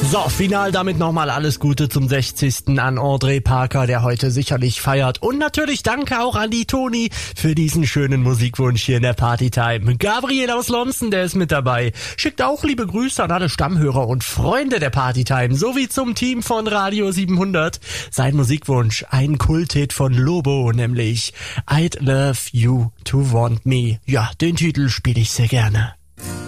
So, final damit nochmal alles Gute zum 60. an André Parker, der heute sicherlich feiert. Und natürlich danke auch an die Toni für diesen schönen Musikwunsch hier in der Partytime. Gabriel aus Lonzen, der ist mit dabei. Schickt auch liebe Grüße an alle Stammhörer und Freunde der Partytime, sowie zum Team von Radio 700. Sein Musikwunsch, ein Kulthit von Lobo, nämlich I'd Love You to Want Me. Ja, den Titel spiele ich sehr gerne.